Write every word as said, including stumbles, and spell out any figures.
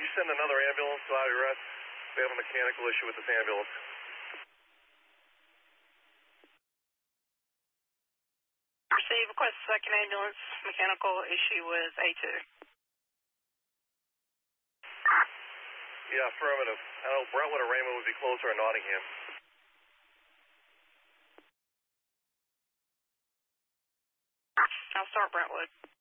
you send another ambulance to Abbey Rest? We have a mechanical issue with this ambulance. Receive request second ambulance, mechanical issue with A two. Yeah, affirmative. I know Brentwood or Raymond would be closer in Nottingham. I'll start Brentwood.